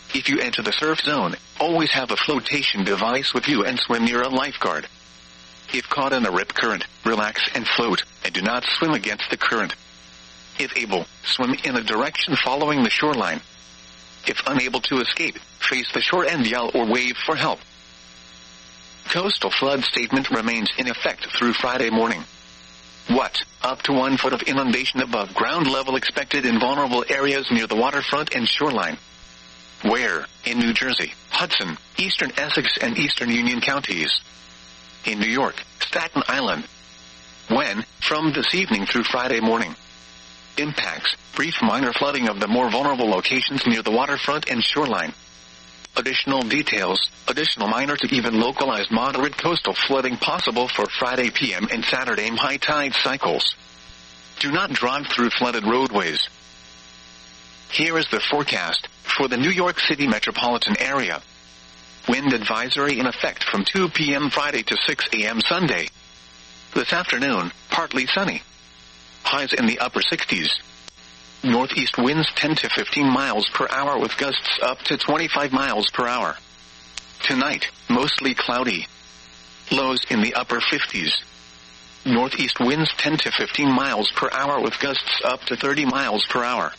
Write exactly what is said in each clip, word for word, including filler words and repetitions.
If you enter the surf zone, always have a flotation device with you and swim near a lifeguard. If caught in a rip current, relax and float, and do not swim against the current. If able, swim in a direction following the shoreline. If unable to escape, face the shore and yell or wave for help. Coastal flood statement remains in effect through Friday morning. What? Up to one foot of inundation above ground level expected in vulnerable areas near the waterfront and shoreline. Where? In New Jersey, Hudson, eastern Essex and eastern Union counties. In New York, Staten Island. When? From this evening through Friday morning. Impacts: brief minor flooding of the more vulnerable locations near the waterfront and shoreline. Additional details: additional minor to even localized moderate coastal flooding possible for Friday P M and Saturday high tide cycles. Do not drive through flooded roadways. Here is the forecast for the New York City metropolitan area. Wind advisory in effect from two p m Friday to six a m Sunday. This afternoon, partly sunny. Highs in the upper sixties. Northeast winds ten to fifteen miles per hour with gusts up to twenty-five miles per hour. Tonight, mostly cloudy. Lows in the upper fifties. Northeast winds ten to fifteen miles per hour with gusts up to thirty miles per hour.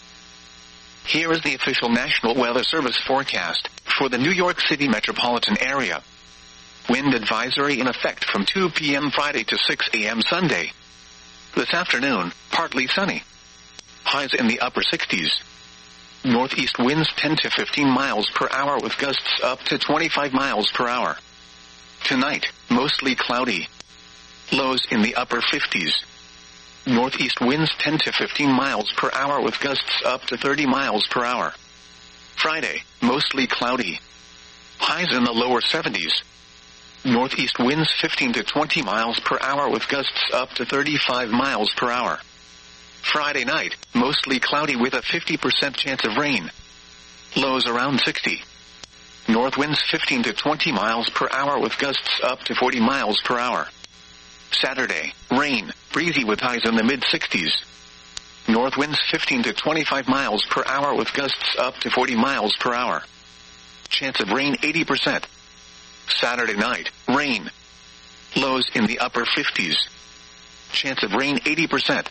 Here is the official National Weather Service forecast for the New York City metropolitan area. Wind advisory in effect from two p m Friday to six a m Sunday. This afternoon, partly sunny. Highs in the upper sixties. Northeast winds ten to fifteen miles per hour with gusts up to twenty-five miles per hour. Tonight, mostly cloudy. Lows in the upper fifties. Northeast winds ten to fifteen miles per hour with gusts up to thirty miles per hour. Friday, mostly cloudy. Highs in the lower seventies. Northeast winds fifteen to twenty miles per hour with gusts up to thirty-five miles per hour. Friday night, mostly cloudy with a fifty percent chance of rain. Lows around sixty. North winds fifteen to twenty miles per hour with gusts up to forty miles per hour. Saturday, rain, breezy with highs in the mid-sixties. North winds fifteen to twenty-five miles per hour with gusts up to forty miles per hour. Chance of rain eighty percent. Saturday night, rain. Lows in the upper fifties. Chance of rain eighty percent.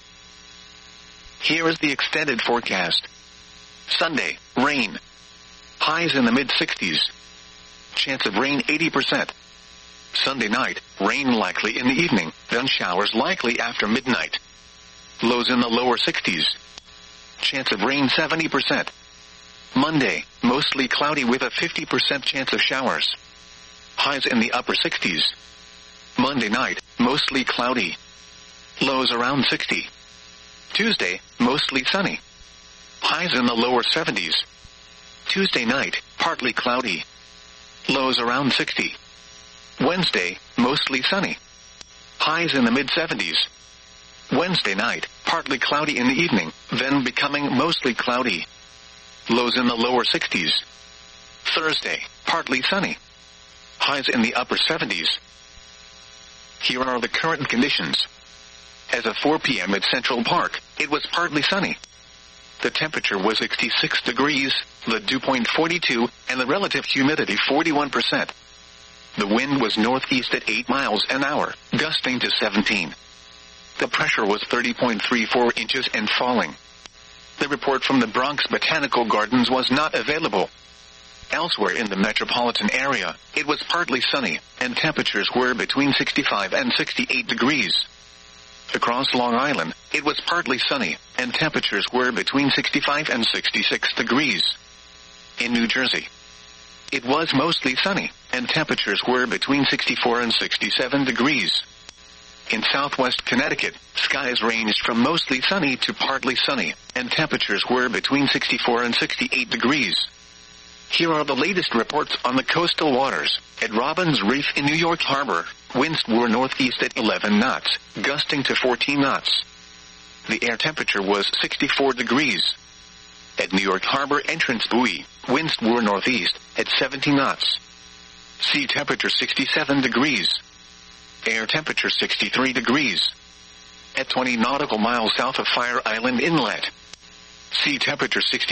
Here is the extended forecast. Sunday, rain. Highs in the mid-sixties. Chance of rain eighty percent. Sunday night, rain likely in the evening, then showers likely after midnight. Lows in the lower sixties. Chance of rain seventy percent. Monday, mostly cloudy with a fifty percent chance of showers. Highs in the upper sixties. Monday night, mostly cloudy. Lows around sixty. Tuesday, mostly sunny. Highs in the lower seventies. Tuesday night, partly cloudy. Lows around sixty. Wednesday, mostly sunny. Highs in the mid-seventies. Wednesday night, partly cloudy in the evening, then becoming mostly cloudy. Lows in the lower sixties. Thursday, partly sunny. Highs in the upper seventies. Here are the current conditions. As of four p m at Central Park, it was partly sunny. The temperature was sixty-six degrees, the dew point forty-two, and the relative humidity forty-one percent. The wind was northeast at eight miles an hour, gusting to seventeen. The pressure was thirty point three four inches and falling. The report from the Bronx Botanical Gardens was not available. Elsewhere in the metropolitan area, it was partly sunny, and temperatures were between sixty-five and sixty-eight degrees. Across Long Island, it was partly sunny, and temperatures were between sixty-five and sixty-six degrees. In New Jersey, it was mostly sunny, and temperatures were between sixty-four and sixty-seven degrees. In southwest Connecticut, skies ranged from mostly sunny to partly sunny, and temperatures were between sixty-four and sixty-eight degrees. Here are the latest reports on the coastal waters. At Robbins Reef in New York Harbor, winds were northeast at eleven knots, gusting to fourteen knots. The air temperature was sixty-four degrees. At New York Harbor Entrance Buoy, winds were northeast at seventy knots. Sea temperature sixty-seven degrees. Air temperature sixty-three degrees. At twenty nautical miles south of Fire Island Inlet, sea temperature sixty